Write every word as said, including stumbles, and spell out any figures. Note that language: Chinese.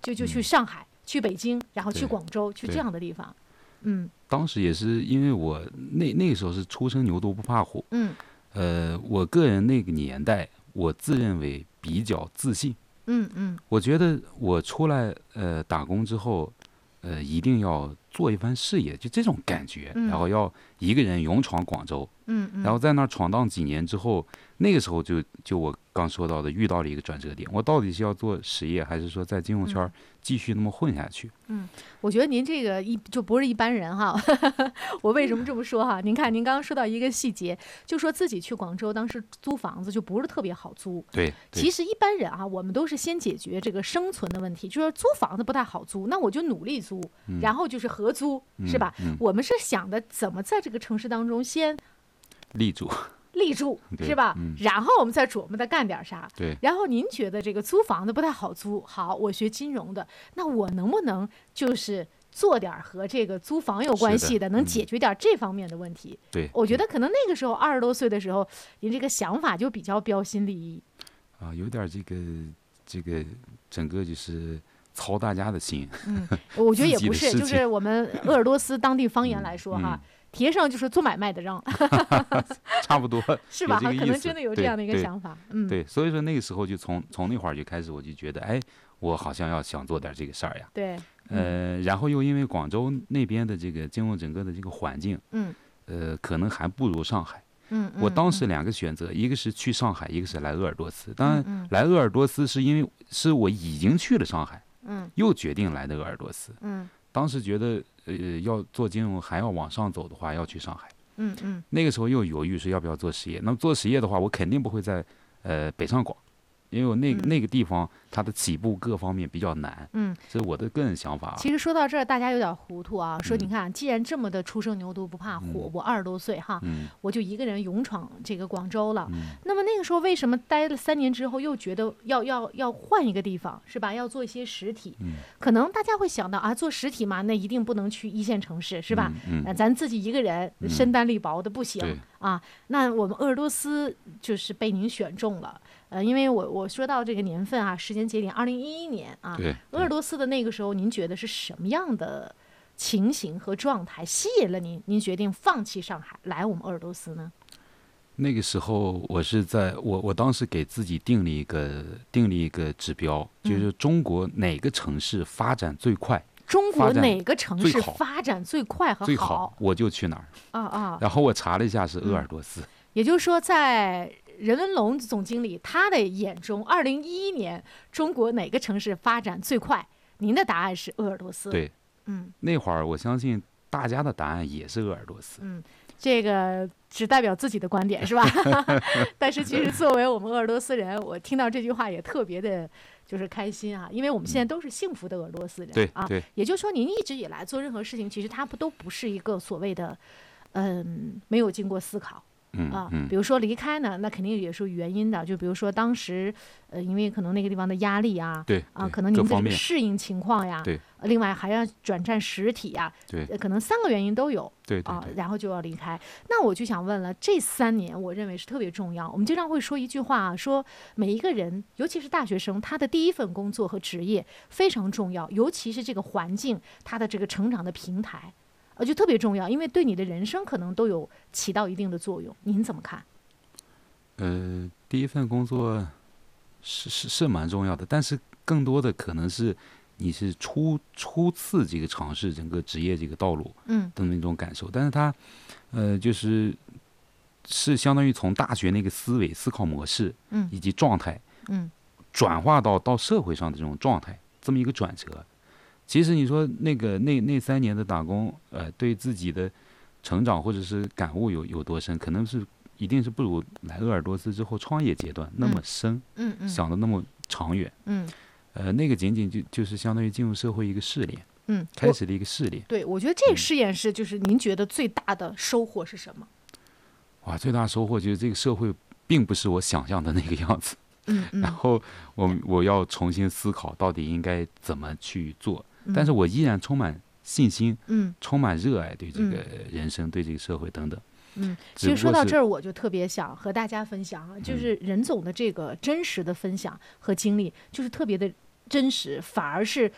就就去上海、嗯、去北京，然后去广州，去这样的地方。嗯， 当时也是因为我那那个时候是初生牛犊不怕虎。 嗯， 呃，我个人那个年代，我自认为比较自信。 嗯嗯， 我觉得我出来呃打工之后，呃，一定要做一番事业，就这种感觉。 嗯、 然后要一个人勇闯广州。 嗯嗯， 然后在那儿闯荡几年之后，那个时候就就我刚说到的遇到了一个转折点，我到底是要做实业，还是说在金融圈继续那么混下去？ 嗯，我觉得您这个一就不是一般人哈。我为什么这么说哈？您看，您刚刚说到一个细节，就说自己去广州当时租房子就不是特别好租。 对， 其实一般人啊，我们都是先解决这个生存的问题，就是租房子不太好租，那我就努力租， 嗯、 然后就是合租， 嗯、 是吧、 嗯？ 我们是想的怎么在这个城市当中先立住。 立住是吧、 嗯？ 然后我们再琢磨再干点啥。 对。 然后您觉得这个租房子不太好租，好，我学金融的，那我能不能就是做点和这个租房有关系的， 的能解决点这方面的问题？ 对、嗯， 我觉得可能那个时候二十多岁的时候，您这个想法就比较标新立异啊，有点这个这个整个就是操大家的心。 嗯，我觉得也不是，就是我们鄂尔多斯当地方言来说哈。 嗯嗯贴上就是做买卖的让， 差不多是吧？可能真的有这样的一个想法。 嗯，对，所以说那个时候就从从那会儿就开始，我就觉得，哎，我好像要想做点这个事儿呀。 对， 呃，然后又因为广州那边的这个金融整个的这个环境， 嗯， 呃，可能还不如上海。 嗯， 我当时两个选择，一个是去上海，一个是来鄂尔多斯。当然， 嗯、 来鄂尔多斯是因为是我已经去了上海， 嗯， 又决定来的鄂尔多斯。 嗯， 当时觉得。呃，要做金融还要往上走的话，要去上海。 嗯嗯。 那个时候又犹豫是要不要做实业。那么做实业的话，我肯定不会在呃北上广，因为我那个、 嗯、 那个地方它的起步各方面比较难。 嗯， 这是我的个人想法、啊。 其实说到这儿，大家有点糊涂啊。说你看，既然这么的初生牛犊不怕虎， 嗯、 我二十多岁哈、 嗯， 我就一个人勇闯这个广州了。 嗯、 那么那个时候为什么待了三年之后又觉得要要要换一个地方，是吧？要做一些实体。 嗯， 可能大家会想到啊，做实体嘛，那一定不能去一线城市，是吧？ 嗯， 嗯咱自己一个人身单力薄的不行、 嗯、 啊。那我们鄂尔多斯就是被您选中了。呃，因为我我说到这个年份啊，时间节点，二零一一年啊，鄂尔多斯的那个时候，您觉得是什么样的情形和状态吸引了您？您决定放弃上海，来我们鄂尔多斯呢？ 那个时候，我是在我我当时给自己定了一个定了一个指标，就是中国哪个城市发展最快？ 中国哪个城市发展最快和好？ 最好我就去哪儿。 啊啊！ 然后我查了一下，是鄂尔多斯。 嗯、也就是说，在任文龙总经理他的眼中，二零一一年中国哪个城市发展最快？您的答案是鄂尔多斯。 对， 嗯， 那会儿我相信大家的答案也是鄂尔多斯。 嗯，这个只代表自己的观点是吧？但是其实作为我们鄂尔多斯人，我听到这句话也特别的，就是开心啊，因为我们现在都是幸福的鄂尔多斯人。 对、 嗯、啊， 对。 也就是说，您一直以来做任何事情，其实它不都不是一个所谓的，嗯，没有经过思考。 嗯啊， 嗯， 比如说离开呢，那肯定也是有原因的。就比如说当时，呃，因为可能那个地方的压力啊， 对啊，可能您的这个适应情况呀， 对， 另外还要转战实体呀， 对， 呃、可能三个原因都有， 对, 对, 对啊，然后就要离开。那我就想问了，这三年我认为是特别重要。我们经常会说一句话啊，说每一个人，尤其是大学生，他的第一份工作和职业非常重要，尤其是这个环境，他的这个成长的平台，呃，就特别重要，因为对你的人生可能都有起到一定的作用。您怎么看？ 呃，第一份工作是是是蛮重要的，但是更多的可能是你是初初次这个尝试整个职业这个道路， 嗯， 的那种感受。但是它，呃，就是是相当于从大学那个思维、思考模式， 嗯， 以及状态， 嗯， 转化到到社会上的这种状态，这么一个转折。其实你说那个那那三年的打工，呃，对自己的成长或者是感悟有有多深，可能是。一定是不如来鄂尔多斯之后创业阶段那么深， 嗯嗯， 想的那么长远， 嗯， 呃，那个仅仅就就是相当于进入社会一个试炼， 嗯， 开始的一个试炼。 对，我觉得这个试验是就是您觉得最大的收获是什么？ 哇，最大收获就是这个社会并不是我想象的那个样子， 嗯嗯， 然后我我要重新思考到底应该怎么去做， 嗯、 但是我依然充满信心， 嗯， 充满热爱，对这个人生，嗯、对这个社会等等。 嗯，其实说到这儿，我就特别想和大家分享啊，就是任总的这个真实的分享和经历，就是特别的真实，反而是